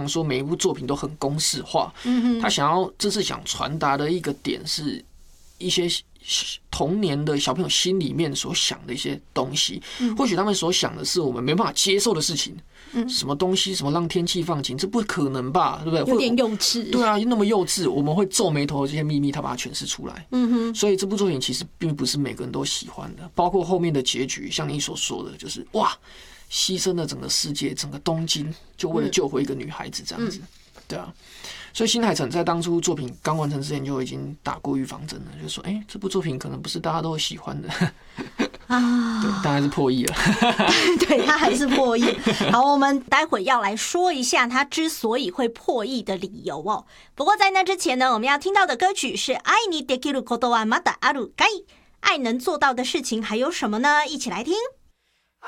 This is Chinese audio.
说每一部作品都很公式化，他这次想传达的一个点是一些童年的小朋友心里面所想的一些东西，或许他们所想的是我们没办法接受的事情，什么东西，什么让天气放晴，这不可能吧，对不对？ 有点幼稚。 对啊，那么幼稚，我们会皱眉头的这些秘密，他把它诠释出来。所以这部作品其实并不是每个人都喜欢的，包括后面的结局，像你所说的，就是哇，牺牲了整个世界，整个东京，就为了救回一个女孩子这样子，对啊。所以新海诚在当初作品刚完成之前就已经打过预防针了，就说这部作品可能不是大家都喜欢的啊，对，但还是破亿了对，他还是破亿。好，我们待会要来说一下他之所以会破亿的理由哦。不过在那之前呢，我们要听到的歌曲是愛にできることはまだあるかい，爱能做到的事情还有什么呢？一起来听。